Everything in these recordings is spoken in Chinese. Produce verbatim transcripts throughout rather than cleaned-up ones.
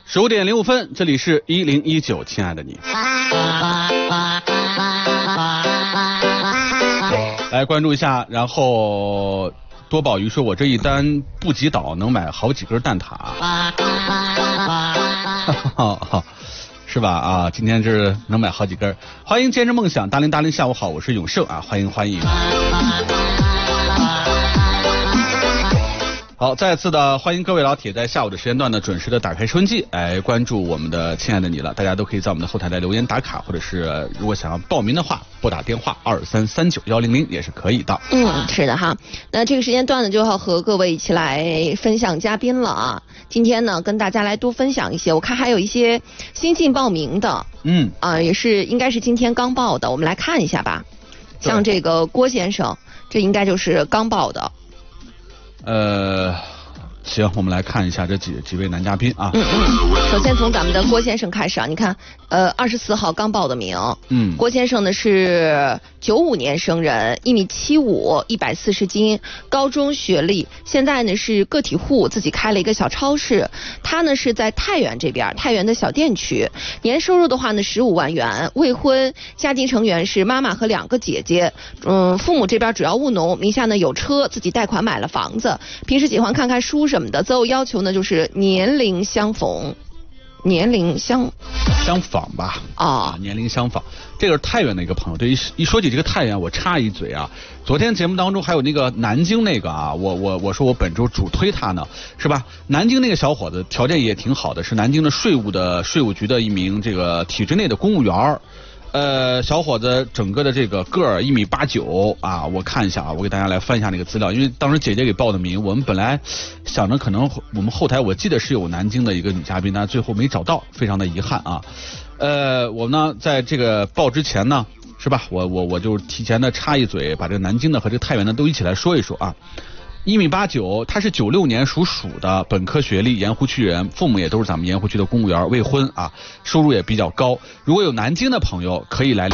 十五点零五分，这里是一零一九，亲爱的你。来关注一下，然后多宝鱼说：“我这一单布吉岛能买好几根蛋挞。”是吧？啊，今天是能买好几根。欢迎坚持梦想，大林大林，下午好，我是永胜啊，欢迎欢迎。好，再次的欢迎各位老铁在下午的时间段呢准时的打开收音机来关注我们的亲爱的你了。大家都可以在我们的后台来留言打卡，或者是如果想要报名的话，拨打电话二三三九幺零零也是可以的。 嗯，是的哈。那这个时间段呢就要和各位一起来分享嘉宾了啊。今天呢跟大家来多分享一些，我看还有一些新进报名的，嗯啊、呃、也是应该是今天刚报的，我们来看一下吧。像这个郭先生，这应该就是刚报的。 呃，行，我们来看一下这几几位男嘉宾啊。 嗯嗯。首先从咱们的郭先生开始啊，你看，呃，二十四号刚报的名。嗯。郭先生呢是九五年生人，一米七五，一百四十斤，高中学历，现在呢是个体户，自己开了一个小超市。他呢是在太原这边，太原的小店区，年收入的话呢十五万元，未婚，家庭成员是妈妈和两个姐姐。嗯，父母这边主要务农，名下呢有车，自己贷款买了房子，平时喜欢看看书什么的。择偶要求呢就是年龄相逢。年龄相相仿吧啊、哦， 年龄相仿，这个是太原的一个朋友。对，一一说起这个太原，我插一嘴啊，昨天节目当中还有那个南京那个啊，我我我说我本周主推他呢，是吧？南京那个小伙子条件也挺好的，是南京的税务的税务局的一名这个体制内的公务员。呃，小伙子整个的这个个儿一米八九啊，我看一下啊，我给大家来翻一下那个资料，因为当时姐姐给报的名，我们本来想着可能我们后台我记得是有南京的一个女嘉宾，但最后没找到，非常的遗憾啊。呃，我呢在这个报之前呢，是吧？我我我就提前的插一嘴，把这个南京的和这个太原的都一起来说一说啊。一米八九，他是九六年属鼠的，本科学历，盐湖区人，父母也都是咱们盐湖区的公务员，未婚啊，收入也比较高。如果有南京的朋友，可以来。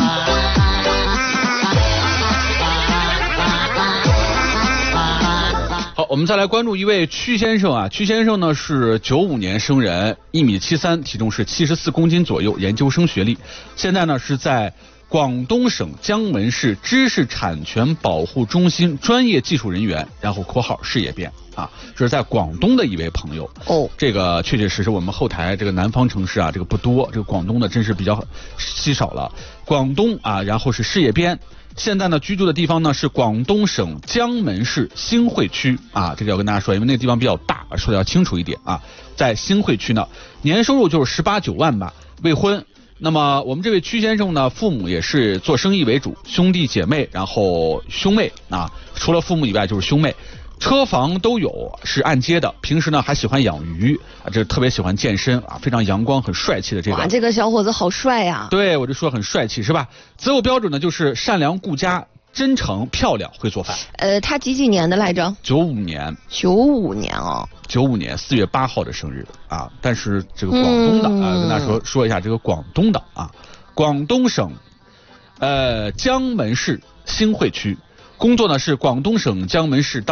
好，我们再来关注一位曲先生啊，曲先生呢是九五年生人，一米七三，体重是七十四公斤左右，研究生学历，现在呢是在广东省江门市知识产权保护中心专业技术人员，然后括号事业编啊，这是在广东的一位朋友哦。这个确确实实我们后台这个南方城市啊，这个不多，这个广东的真是比较稀少了。广东啊，然后是事业编，现在呢居住的地方呢是广东省江门市新会区啊，这个要跟大家说，因为那个地方比较大，说的要清楚一点啊。在新会区呢，年收入就是十八九万吧，未婚。那么我们这位曲先生呢，父母也是做生意为主，兄弟姐妹，然后兄妹啊，除了父母以外就是兄妹，车房都有，是按揭的。平时呢还喜欢养鱼啊，这特别喜欢健身啊，非常阳光、很帅气的这个。 哇，这个小伙子好帅呀！ 对，我就说很帅气是吧？择偶标准呢就是善良、顾家、真诚、漂亮、会做饭。 呃，他几几年的来着？ 九五年。 九五年哦。 九五年四月八号的生日啊，但是这个广东的、嗯、啊，跟大家说说一下这个广东的啊，广东省呃江门市新会区，工作呢是广东省江门市当